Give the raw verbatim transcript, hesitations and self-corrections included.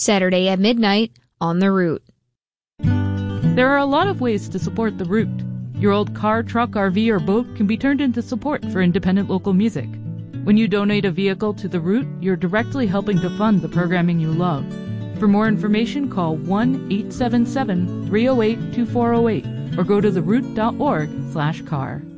Saturday at midnight on The Root. There are a lot of ways to support The Root. Your old car, truck, R V, or boat can be turned into support for independent local music. When you donate a vehicle to The Root, you're directly helping to fund the programming you love. For more information, call one eight seven seven, three oh eight, two four oh eight or go to the root dot org slash car.